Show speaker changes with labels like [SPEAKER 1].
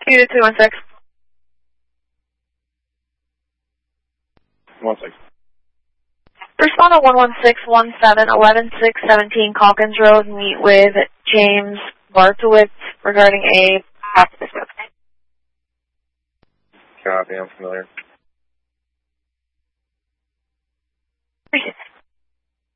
[SPEAKER 1] Unit 216.
[SPEAKER 2] 16.
[SPEAKER 1] Respond to 11617 Calkins Road. Meet with James Bartowitz regarding a property.
[SPEAKER 2] Copy, I'm familiar.